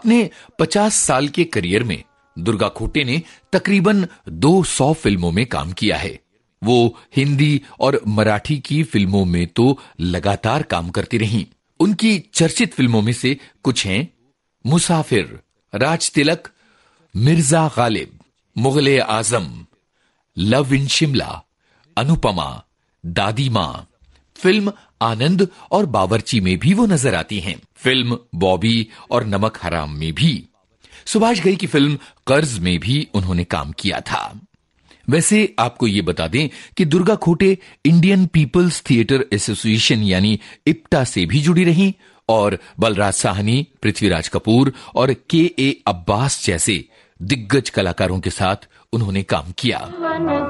अपने 50 साल के करियर में दुर्गा खोटे ने तकरीबन 200 फिल्मों में काम किया है। वो हिंदी और मराठी की फिल्मों में तो लगातार काम करती रहीं। उनकी चर्चित फिल्मों में से कुछ हैं मुसाफिर, राज तिलक, मिर्जा गालिब, मुगले आजम, लव इन शिमला, अनुपमा, दादी मां। फिल्म आनंद और बावर्ची में भी वो नजर आती हैं। फिल्म बॉबी और नमक हराम में भी। सुभाष घई की फिल्म कर्ज में भी उन्होंने काम किया था। वैसे आपको ये बता दें कि दुर्गा खोटे इंडियन पीपल्स थिएटर एसोसिएशन यानी इप्टा से भी जुड़ी रहीं और बलराज साहनी, पृथ्वीराज कपूर और के ए अब्बास जैसे दिग्गज कलाकारों के साथ उन्होंने काम किया।